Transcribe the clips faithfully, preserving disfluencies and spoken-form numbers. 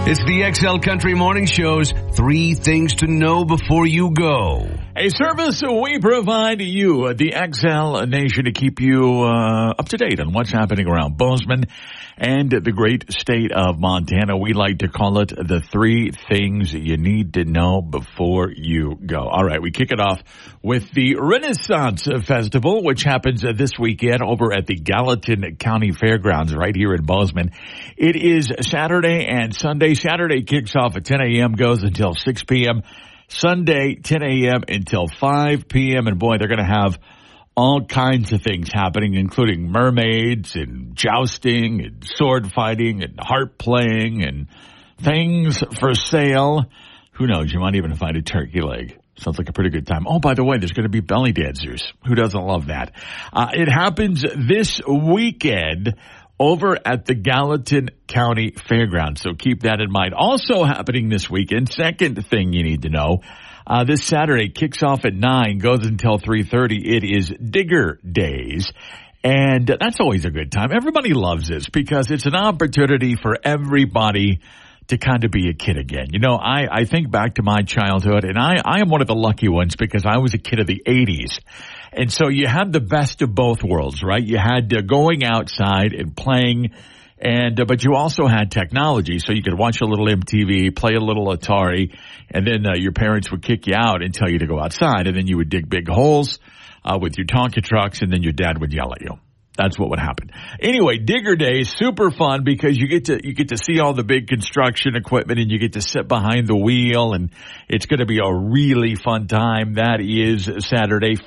It's the X L Country Morning Show's Three Things to Know Before You Go. A service we provide to you, the X L Nation, to keep you uh, up to date on what's happening around Bozeman and the great state of Montana. We like to call it the three things you need to know before you go. All right, we kick it off with the Renaissance Festival, which happens this weekend over at the Gallatin County Fairgrounds right here in Bozeman. It is Saturday and Sunday. Saturday kicks off at ten a.m., goes until six p.m. Sunday, ten a.m. until five p.m. And boy, they're going to have all kinds of things happening, including mermaids and jousting and sword fighting and harp playing and things for sale. Who knows? You might even find a turkey leg. Sounds like a pretty good time. Oh, by the way, there's going to be belly dancers. Who doesn't love that? Uh, it happens this weekend over at the Gallatin County Fairgrounds. So keep that in mind. Also happening this weekend, second thing you need to know, uh, this Saturday kicks off at nine, goes until three thirty. It is Digger Days. And that's always a good time. Everybody loves this because it's an opportunity for everybody to kind of be a kid again. You know, I, I think back to my childhood, and I, I am one of the lucky ones because I was a kid of the eighties. And so you had the best of both worlds, right? You had uh, going outside and playing, and uh, but you also had technology, so you could watch a little M T V, play a little Atari, and then uh, your parents would kick you out and tell you to go outside, and then you would dig big holes uh, with your Tonka trucks, and then your dad would yell at you. That's what would happen. Anyway, Digger Days, super fun because you get to you get to see all the big construction equipment and you get to sit behind the wheel, and it's going to be a really fun time. That is Saturday.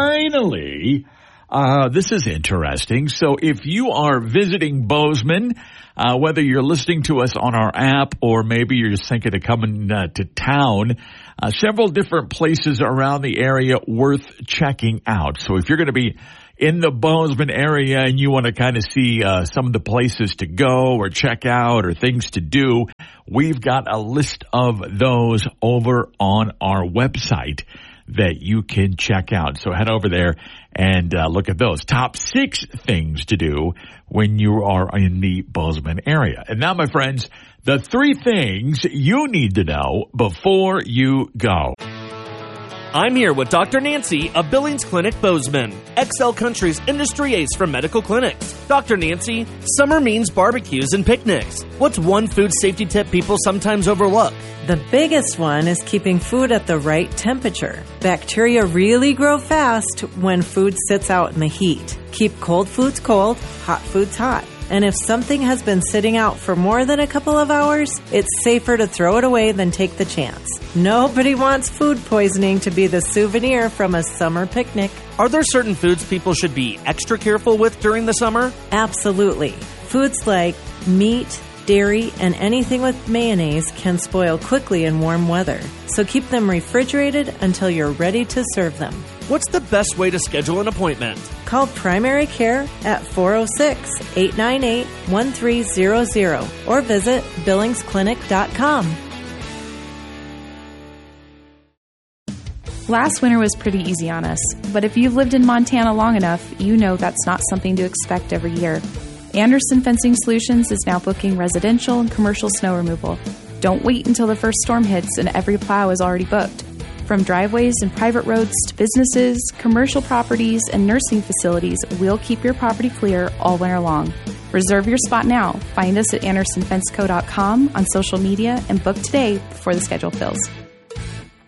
Finally, uh, this is interesting. So if you are visiting Bozeman, uh, whether you're listening to us on our app or maybe you're just thinking of coming uh, to town, uh, several different places around the area worth checking out. So if you're going to be in the Bozeman area and you want to kind of see uh, some of the places to go or check out or things to do, we've got a list of those over on our website that you can check out. So head over there and uh, look at those top six things to do when you are in the Bozeman area. And now, my friends, the three things you need to know before you go. I'm here with Doctor Nancy of Billings Clinic Bozeman, X L Country's industry ace for medical clinics. Doctor Nancy, summer means barbecues and picnics. What's one food safety tip people sometimes overlook? The biggest one is keeping food at the right temperature. Bacteria really grow fast when food sits out in the heat. Keep cold foods cold, hot foods hot. And if something has been sitting out for more than a couple of hours, it's safer to throw it away than take the chance. Nobody wants food poisoning to be the souvenir from a summer picnic. Are there certain foods people should be extra careful with during the summer? Absolutely. Foods like meat, dairy, and anything with mayonnaise can spoil quickly in warm weather. So keep them refrigerated until you're ready to serve them. What's the best way to schedule an appointment? Call Primary Care at four oh six, eight nine eight, one three zero zero or visit billings clinic dot com. Last winter was pretty easy on us, but if you've lived in Montana long enough, you know that's not something to expect every year. Anderson Fencing Solutions is now booking residential and commercial snow removal. Don't wait until the first storm hits and every plow is already booked. From driveways and private roads to businesses, commercial properties, and nursing facilities, we'll keep your property clear all winter long. Reserve your spot now. Find us at anderson fence co dot com on social media and book today before the schedule fills.